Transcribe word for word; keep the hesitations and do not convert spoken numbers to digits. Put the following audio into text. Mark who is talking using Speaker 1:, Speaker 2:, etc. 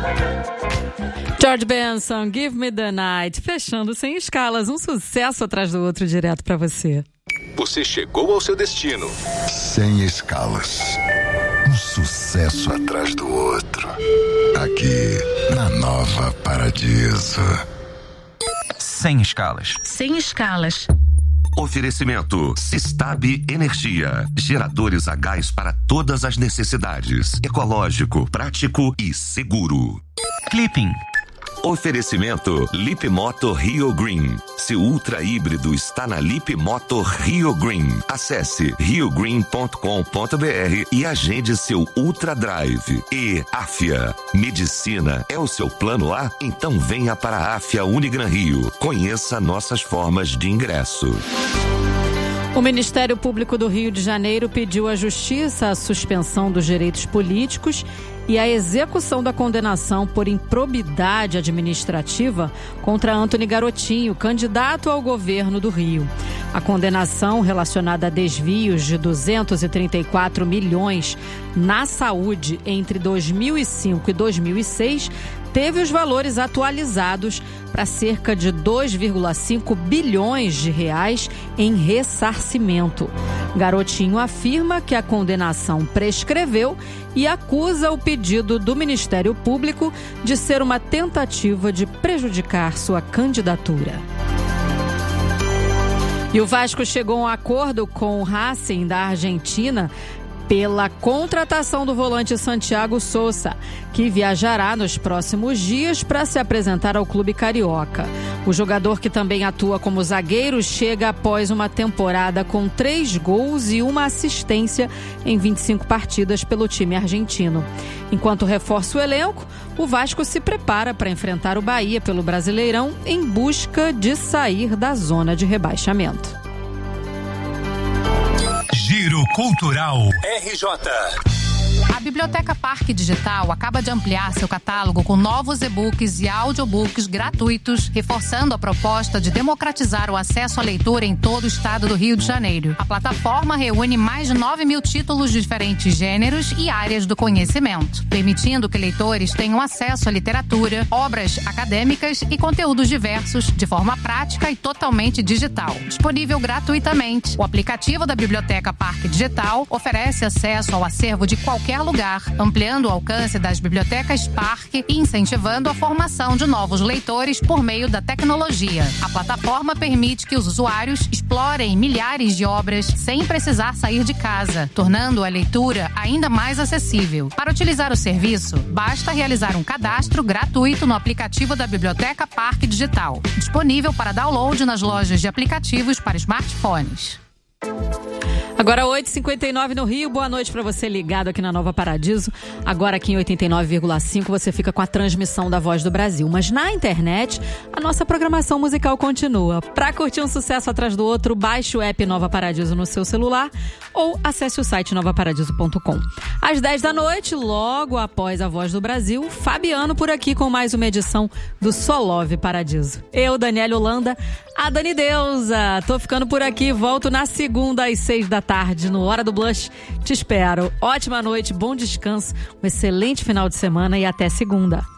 Speaker 1: George Benson, Give Me the Night, fechando Sem Escalas, um sucesso atrás do outro direto pra você.
Speaker 2: Você chegou ao seu destino.
Speaker 3: Sem Escalas, um sucesso atrás do outro. Aqui na Nova Paradiso.
Speaker 4: Sem Escalas.
Speaker 5: Sem Escalas.
Speaker 6: Oferecimento Sistab Energia. Geradores a gás para todas as necessidades. Ecológico, prático e seguro.
Speaker 4: Clipping.
Speaker 6: Oferecimento Lip Moto Rio Green. Seu ultra híbrido está na Lip Moto Rio Green. Acesse rio green ponto com ponto b r e agende seu Ultra Drive. E Afia. Medicina é o seu plano A? Então venha para a Afia Unigran Rio. Conheça nossas formas de ingresso.
Speaker 1: O Ministério Público do Rio de Janeiro pediu à Justiça a suspensão dos direitos políticos e a execução da condenação por improbidade administrativa contra Antony Garotinho, candidato ao governo do Rio. A condenação relacionada a desvios de duzentos e trinta e quatro milhões na saúde entre dois mil e cinco e dois mil e seis teve os valores atualizados para cerca de dois vírgula cinco bilhões de reais em ressarcimento. Garotinho afirma que a condenação prescreveu e acusa o pedido do Ministério Público de ser uma tentativa de prejudicar sua candidatura. E o Vasco chegou a um acordo com o Racing da Argentina pela contratação do volante Santiago Sousa, que viajará nos próximos dias para se apresentar ao clube carioca. O jogador, que também atua como zagueiro, chega após uma temporada com três gols e uma assistência em vinte e cinco partidas pelo time argentino. Enquanto reforça o elenco, o Vasco se prepara para enfrentar o Bahia pelo Brasileirão em busca de sair da zona de rebaixamento.
Speaker 7: Giro Cultural
Speaker 2: R J.
Speaker 5: A Biblioteca Parque Digital acaba de ampliar seu catálogo com novos e-books e audiobooks gratuitos, reforçando a proposta de democratizar o acesso à leitura em todo o estado do Rio de Janeiro. A plataforma reúne mais de nove mil títulos de diferentes gêneros e áreas do conhecimento, permitindo que leitores tenham acesso à literatura, obras acadêmicas e conteúdos diversos de forma prática e totalmente digital. Disponível gratuitamente, o aplicativo da Biblioteca Parque Digital oferece acesso ao acervo de qualquer lugar, ampliando o alcance das bibliotecas Parque e incentivando a formação de novos leitores por meio da tecnologia. A plataforma permite que os usuários explorem milhares de obras sem precisar sair de casa, tornando a leitura ainda mais acessível. Para utilizar o serviço, basta realizar um cadastro gratuito no aplicativo da Biblioteca Parque Digital, disponível para download nas lojas de aplicativos para smartphones.
Speaker 1: Agora oito e cinquenta e nove no Rio, boa noite para você ligado aqui na Nova Paradiso. Agora aqui em oitenta e nove vírgula cinco você fica com a transmissão da Voz do Brasil. Mas na internet, a nossa programação musical continua. Para curtir um sucesso atrás do outro, baixe o app Nova Paradiso no seu celular ou acesse o site nova paradiso ponto com. Às dez da noite, logo após a Voz do Brasil, Fabiano por aqui com mais uma edição do Solove Paradiso. Eu, Daniela Holanda, a Dani Deusa. Tô ficando por aqui, volto na segunda às seis da tarde, no Hora do Blush. Te espero. Ótima noite, bom descanso, um excelente final de semana e até segunda.